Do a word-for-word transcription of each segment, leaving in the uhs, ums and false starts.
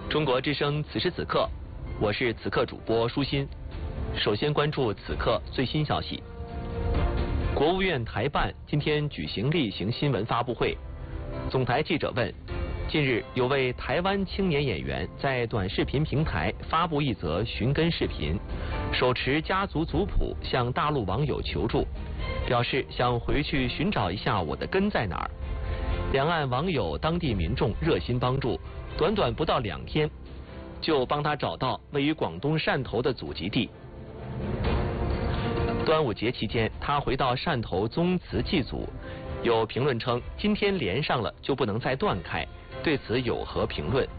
中国之声此时此刻，我是此刻主播舒心。首先关注此刻最新消息。国务院台办今天举行例行新闻发布会，总台记者问：近日有位台湾青年演员在短视频平台发布一则寻根视频，手持家族族谱向大陆网友求助，表示想回去寻找一下我的根在哪儿。两岸网友、当地民众热心帮助，短短不到两天，就帮他找到位于广东汕头的祖籍地。端午节期间，他回到汕头宗祠祭祖，有评论称今天连上了就不能再断开，对此有何评论？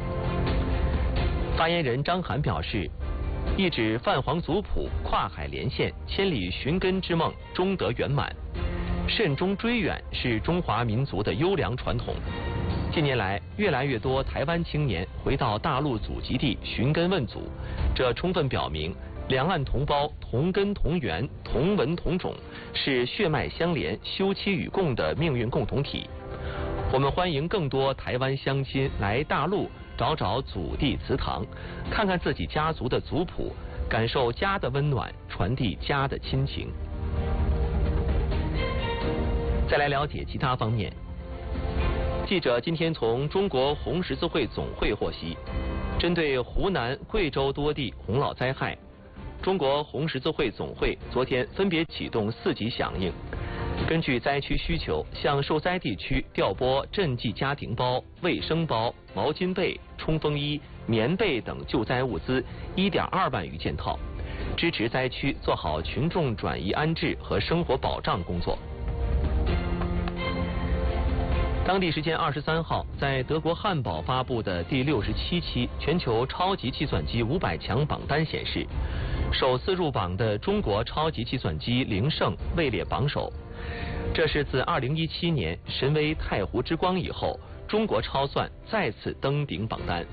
发言人张涵表示，一纸泛黄族谱，跨海连线，千里寻根之梦终得圆满。慎终追远是中华民族的优良传统。近年来，越来越多台湾青年回到大陆祖籍地寻根问祖，这充分表明两岸同胞同根同源、同文同种，是血脉相连、休戚与共的命运共同体。我们欢迎更多台湾乡亲来大陆找找祖地祠堂，看看自己家族的族谱，感受家的温暖，传递家的亲情。再来了解其他方面。记者今天从中国红十字会总会获悉，针对湖南、贵州多地洪涝灾害，中国红十字会总会昨天分别启动四级响应，根据灾区需求，向受灾地区调拨赈济家庭包、卫生包、毛巾被、冲锋衣、棉被等救灾物资一点二万余件套，支持灾区做好群众转移安置和生活保障工作。当地时间二十三号，在德国汉堡发布的第六十七期全球超级计算机五百强榜单显示，首次入榜的中国超级计算机灵盛位列榜首。这是自二零一七年神威太湖之光以后，中国超算再次登顶榜单。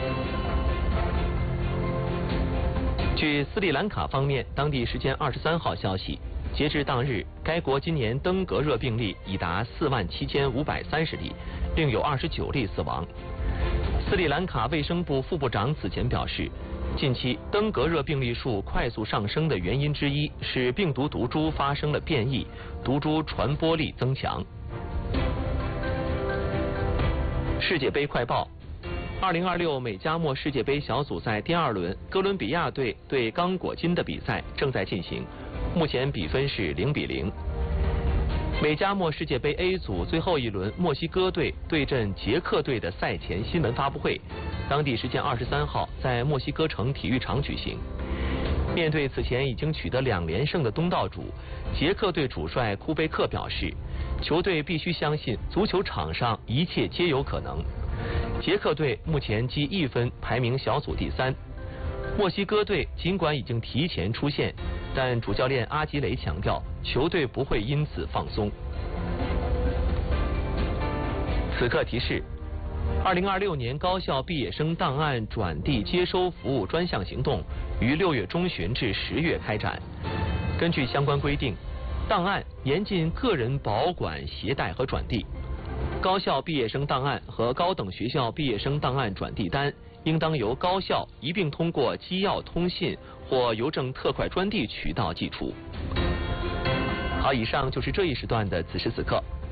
据斯里兰卡方面当地时间二十三号消息，截至当日，该国今年登革热病例已达四万七千五百三十例，另有二十九例死亡。斯里兰卡卫生部副部长此前表示，近期登革热病例数快速上升的原因之一是病毒毒株发生了变异，毒株传播力增强。世界杯快报：二零二六美加墨世界杯小组赛第二轮，哥伦比亚队对刚果金的比赛正在进行。目前比分是零比零。美加墨世界杯 A 组最后一轮，墨西哥队对阵捷克队的赛前新闻发布会，当地时间二十三号在墨西哥城体育场举行。面对此前已经取得两连胜的东道主，捷克队主帅库贝克表示，球队必须相信足球场上一切皆有可能。捷克队目前积一分，排名小组第三。墨西哥队尽管已经提前出线，但主教练阿基雷强调，球队不会因此放松。此刻提示：二零二六年高校毕业生档案转递接收服务专项行动于六月中旬至十月开展。根据相关规定，档案严禁个人保管、携带和转递。高校毕业生档案和高等学校毕业生档案转递单应当由高校一并通过机要通信或邮政特快专递渠道寄出。好，以上就是这一时段的此时此刻。